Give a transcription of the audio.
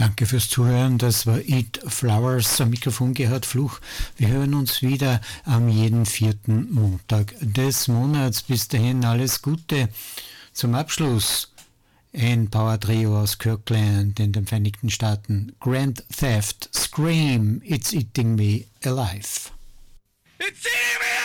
Danke fürs Zuhören, das war Eat Flowers, am Mikrofon Gerhard Fluch. Wir hören uns wieder am jeden 4. Montag des Monats. Bis dahin alles Gute. Zum Abschluss ein Power Trio aus Kirkland in den Vereinigten Staaten. Grand Theft, Scream, It's Eating Me Alive. It's eating me